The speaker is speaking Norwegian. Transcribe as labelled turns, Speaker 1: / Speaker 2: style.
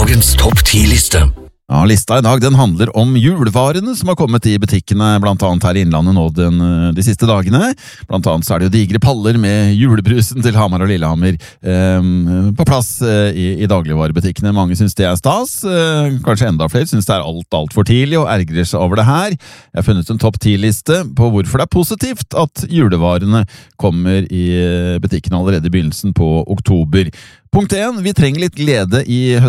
Speaker 1: Dagens topp 10-liste.
Speaker 2: Ja, lista I dag den handler om julevarene som har kommet I butikkene, blant annet her I Innlandet nå de siste dagene. Blant annet så det jo digre paller med julebrusen til Hamar og Lillehammer på plass I dagligvarebutikkene. Mange synes det stas, kanskje enda flere synes det alt for tidlig og ergrer seg over det her. Jeg har funnet en topp 10-liste på hvorfor det positivt at julevarene kommer I butikkene allerede I begynnelsen på oktober. Punkt 1, vi trenger litt glede I